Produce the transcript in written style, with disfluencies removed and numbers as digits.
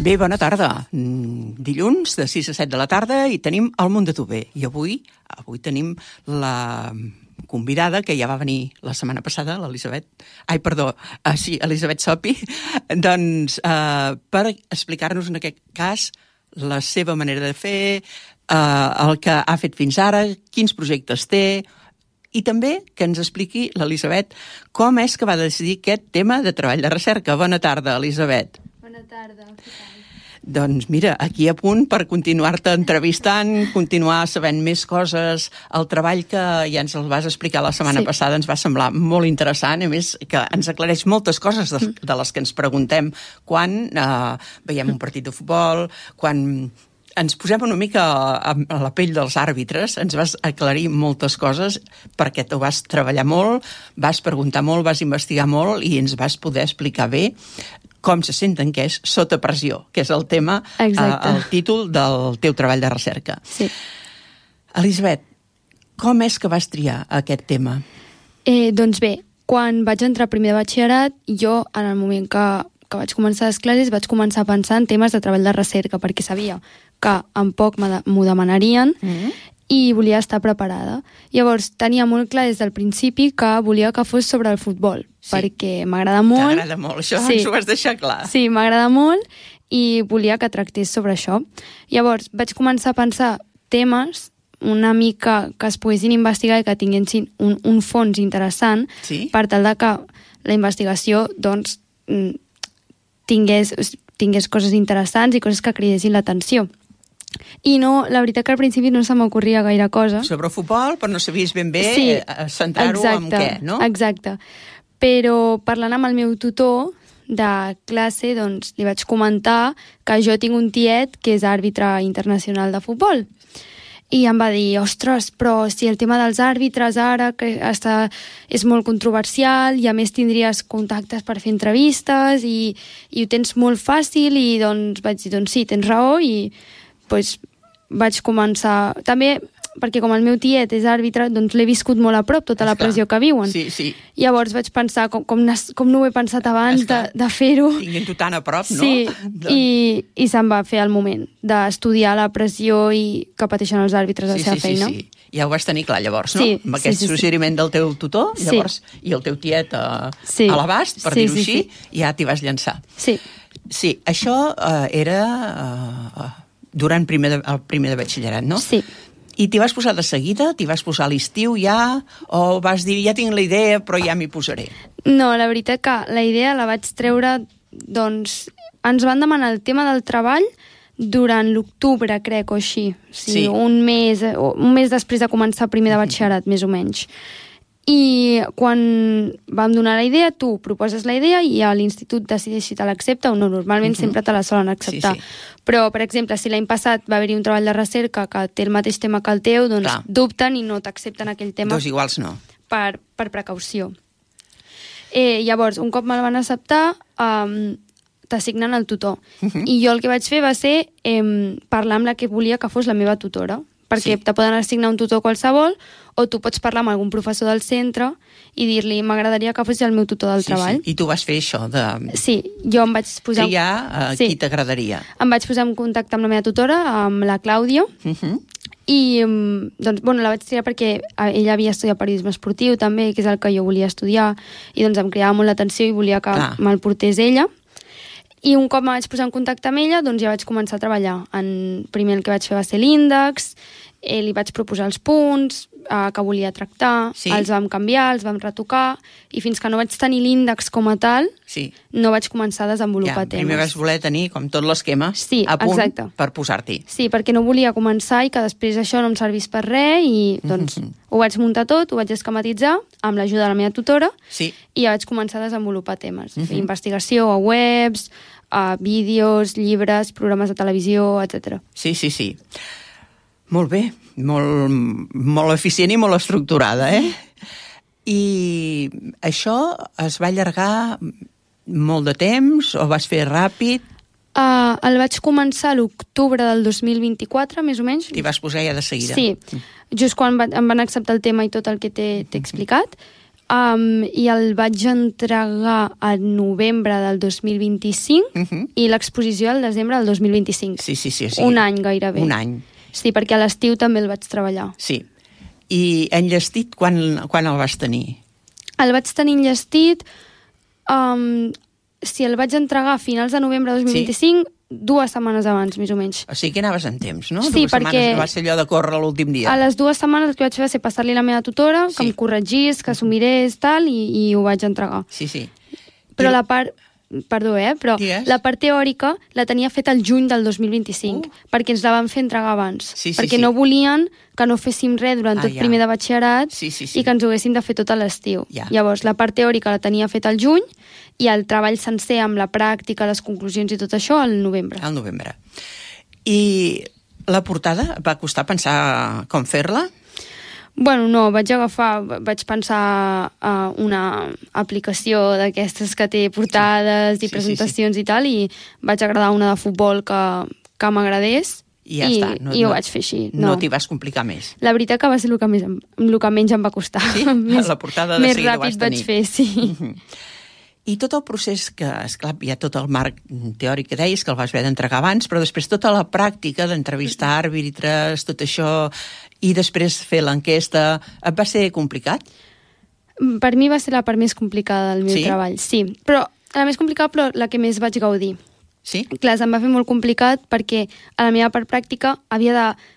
Bé, bona tarda. Dilluns de 6 a 7 de la tarda i tenim El món de tu bé. I avui tenim la convidada que ja va venir la setmana passada, l'Elisabet. Elisabet Sopi, doncs per explicar-nos en aquest cas la seva manera de fer, el que ha fet fins ara, quins projectes té, i també que ens expliqui l'Elisabet com és que va decidir aquest tema de treball de recerca. Bona tarda, Elisabet. Bona tarda, què tal? Doncs mira, aquí a punt per continuar-te entrevistant, continuar sabent més coses. El treball que ja ens el vas explicar la setmana passada ens va semblar molt interessant, a més que ens aclareix moltes coses de les que ens preguntem quan veiem un partit de futbol, quan ens posem una mica a la pell dels àrbitres, ens vas aclarir moltes coses perquè tu vas treballar molt, vas preguntar molt, vas investigar molt i ens vas poder explicar bé com se senten que és sota pressió, que és el tema, el títol del teu treball de recerca. Sí. Elisabet, com és que vas triar aquest tema? Doncs bé, quan vaig entrar primer de batxillerat, jo, en el moment que vaig començar les classes, vaig començar a pensar en temes de treball de recerca, perquè sabia que en poc m'ho demanarien i volia estar preparada. Llavors, tenia molt clar des del principi que volia que fos sobre el futbol, perquè m'agrada molt. T'agrada molt, això ens ho vas deixar clar. Sí, m'agrada molt i volia que tractés sobre això. Llavors, vaig començar a pensar temes una mica que es poguessin investigar i que tinguessin un fons interessant per tal de que la investigació doncs, tingués coses interessants i coses que cridessin l'atenció. I no, la veritat que al principi no se m'ocorria gaire cosa. Sobre futbol, però no sabies ben bé centrar-ho en què, no? Exacte. Però parlant amb el meu tutor de classe, doncs li vaig comentar que jo tinc un tiet que és àrbitre internacional de futbol. I em va dir, ostres, però si el tema dels àrbitres ara que és molt controversial i a més tindries contactes per fer entrevistes i ho tens molt fàcil, i doncs vaig dir, doncs sí, tens raó, i doncs vaig començar... També perquè com el meu tiet és àrbitre, doncs l'he viscut molt a prop, tota la pressió que viuen. Sí. Llavors vaig pensar, com no ho he pensat abans de fer-ho... Tinguent-ho tan a prop, no? Sí, i se'm va fer el moment d'estudiar la pressió que pateixen els àrbitres a la seva feina. Sí. Ja ho vas tenir clar, llavors, no? Amb aquest suggeriment del teu tutor, llavors, i el teu tiet a l'abast, per dir-ho així, ja t'hi vas llançar. Sí, això era durant el primer de batxillerat, no? Sí. I t'hi vas posar de seguida? T'hi vas posar a l'estiu ja? O vas dir, ja tinc la idea, però ja m'hi posaré? No, la veritat que la idea la vaig treure, doncs, ens van demanar el tema del treball durant l'octubre, crec, o així. Sí. Un mes després de començar primer de batxillerat, més o menys. I quan vam donar la idea, tu proposes la idea i a l'institut decideix si te l'accepta o no. Normalment sempre te la solen acceptar. Però, per exemple, si l'any passat va haver-hi un treball de recerca que té el mateix tema que el teu, doncs dubten i no t'accepten aquell tema. Dos iguals no. Per precaució. Llavors, un cop me'l van acceptar, t'assignen el tutor. I jo el que vaig fer va ser parlar amb la que volia que fos la meva tutora. Perquè te poden assignar un tutor qualsevol o tu pots parlar amb algun professor del centre i dir-li, m'agradaria que fos el meu tutor del treball. I tu vas fer això de... Sí, jo em vaig posar... Triar qui t'agradaria. Em vaig posar en contacte amb la meva tutora, amb la Clàudia, i doncs, la vaig triar perquè ella havia estudiat periodisme esportiu també, que és el que jo volia estudiar, i doncs em cridava molt l'atenció i volia que me'l portés ella. I un cop me vaig posar en contacte amb ella, doncs ja vaig començar a treballar. Primer el que vaig fer va ser l'índex, li vaig proposar els punts que volia tractar, els vam canviar, els vam retocar, i fins que no vaig tenir l'índex com a tal, no vaig començar a desenvolupar temes. Primer vas voler tenir com tot l'esquema a punt per posar-t'hi. Sí, perquè no volia començar i que després això no em servís per res, i doncs ho vaig muntar tot, ho vaig esquematitzar amb l'ajuda de la meva tutora, i ja vaig començar a desenvolupar temes. Fer investigació a webs, a vídeos, llibres, programes de televisió, etc. Sí. Molt bé, molt eficient i molt estructurada, I això es va allargar molt de temps o vas fer ràpid? El vaig començar a l'octubre del 2024, més o menys. T'hi vas posar ja de seguida. Sí, just quan em van acceptar el tema i tot el que t'he explicat, I el vaig entregar al novembre del 2025 i l'exposició al desembre del 2025. Sí. Un any gairebé. Un any. Sí, perquè a l'estiu també el vaig treballar. Sí. I enllestit, quan el vas tenir? El vaig tenir enllestit, si el vaig entregar a finals de novembre de 2025, 2 setmanes abans, més o menys. O sigui que anaves en temps, no? Sí, 2 setmanes perquè no va ser allò de córrer l'últim dia. a les 2 setmanes el que vaig fer va ser passar-li a la meva tutora, que Sí. em corregís, que s'ho mirés, tal, i ho vaig entregar. Sí. Però la part... Perdó, però Digues. la part teòrica la tenia feta el juny del 2025, perquè ens la van fer entregar abans. Sí, perquè sí. no volien que no féssim res durant tot ja. primer de batxillerat Sí. i que ens ho haguéssim de fer tot a l'estiu. Ja. Llavors, la part teòrica la tenia feta al juny i el treball sencer amb la pràctica, les conclusions i tot això al novembre. Al novembre. I la portada, va costar pensar com fer-la? Bueno, no, vaig pensar una aplicació d'aquestes que té portades i presentacions i tal, i vaig agradar una de futbol que m'agradés I ja està. I ho vaig fer així. No t'hi vas complicar més. La veritat que va ser el que menys em va costar. Sí? La portada de més seguida ho vas ràpid vaig tenir. fer, sí. I tot el procés que, esclar, hi ha tot el marc teòric que deies, que el vas haver d'entregar abans, però després tota la pràctica d'entrevistar àrbitres, tot això, i després fer l'enquesta, et va ser complicat? Per mi va ser la part més complicada del meu treball, sí. Però la més complicada, però la que més vaig gaudir. Sí? Clar, se'm va fer molt complicat perquè a la meva part pràctica havia de